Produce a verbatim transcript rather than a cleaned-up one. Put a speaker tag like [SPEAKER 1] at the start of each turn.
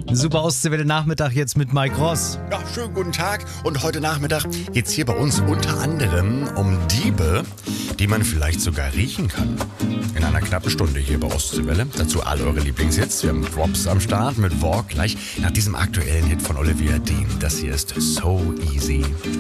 [SPEAKER 1] Super Ostseewelle Nachmittag jetzt mit Mike Ross.
[SPEAKER 2] Ja, schönen guten Tag. Und heute Nachmittag geht's hier bei uns unter anderem um Diebe, die man vielleicht sogar riechen kann. In einer knappen Stunde hier bei Ostseewelle. Dazu all eure Lieblingshits. Wir haben Drops am Start mit Walk gleich nach diesem aktuellen Hit von Olivia Dean. Das hier ist So Easy.